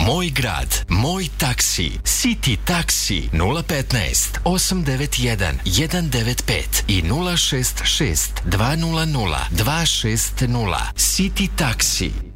Moj grad, moj taksi, City taksi 015 891 195 i 066 200 260. City taksi.